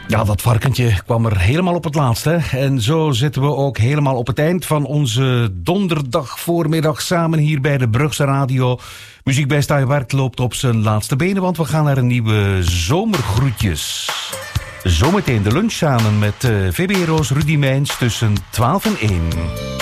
Ja, dat varkentje kwam er helemaal op het laatst, hè. En zo zitten we ook helemaal op het eind van onze donderdagvoormiddag samen hier bij de Brugse Radio. Muziek bij Stuywerk loopt op zijn laatste benen, want we gaan naar een nieuwe zomergroetjes. Zometeen de lunch samen met VBRO's Rudy Mijns tussen 12 en 1.